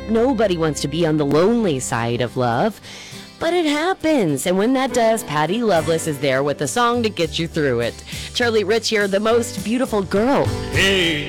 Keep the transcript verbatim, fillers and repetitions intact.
nobody wants to be on the lonely side of love. But it happens, and when that does, Patty Loveless is there with a song to get you through it. Charlie Rich here, the most beautiful girl. Hey,